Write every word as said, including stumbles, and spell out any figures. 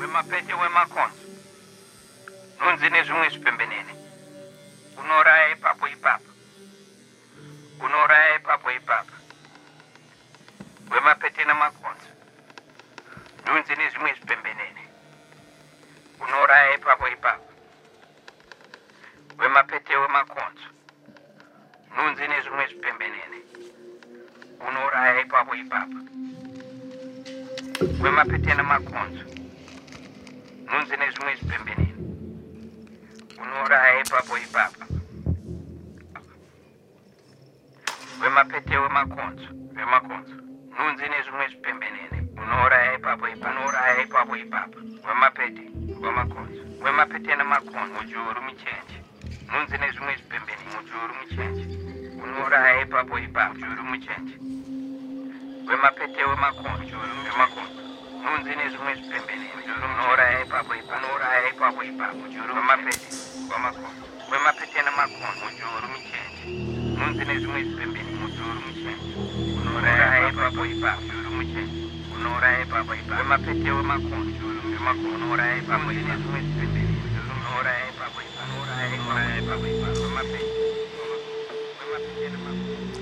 wemapete wemakonzo nunzi nezvimwe zvipembenene unouraya ipapo ipapo unouraya ipapo ipapo wemapete nemakonzo nunzi nezvimwe zvipembenene unouraya ipapo ipapo wemapete wemakonzo nunzi nezvimwe zvipembenene unouraya ipapo ipapo wemapete nemakonzo nunzi nezvimwe zvipembenene unouraya ipapo ipapo wemapete wemakonzo wemakonzo nunzi nezvimwe zvipembenene unouraya ipapo ipapo unouraya ipapo ipapo wemapete wemakonzo wemapete nemakonzo mujuru michenje nunzi nezvimwe zvipembenene mujuru michenje unouraya ipapo ipapo mujuru michenje wemapete wemakonzo mujuru wemakonzo nunzi nezvimwe zvipembenene mujuru unouraya ipapo ipapo unouraya ipapo ipapo mujuru wemapete wemakonzo wemapete nemakonzo mujuru michenje nunzi nezvimwe zvipembenene mujuru michenje unouraya ipapo ipapo mujuru michenje unouraya ipapo ipapo wemapete wemakonzo mujuru wemakonzo unouraya ipapo nezvimwe zvipembenene mujuru unouraya ipapo ipapo unouraya ipapo ipapo wemapete wemapete nemakonzo